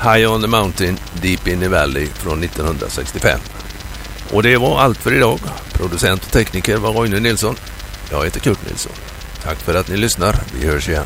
High on the Mountain, Deep in the Valley från 1965. Och det var allt för idag. Producent och tekniker var Roine Nilsson. Jag heter Kurt Nilsson. Tack för att ni lyssnar. Vi hörs igen.